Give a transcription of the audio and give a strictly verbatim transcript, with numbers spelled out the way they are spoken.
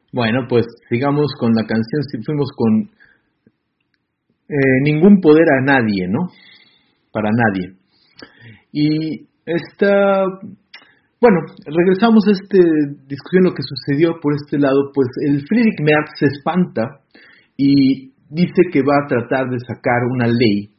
Bueno, pues sigamos con la canción, si fuimos con eh, Ningún poder a nadie, ¿no? Para nadie. Y esta, bueno, regresamos a esta discusión, lo que sucedió por este lado, pues el Friedrich Merz se espanta y dice que va a tratar de sacar una ley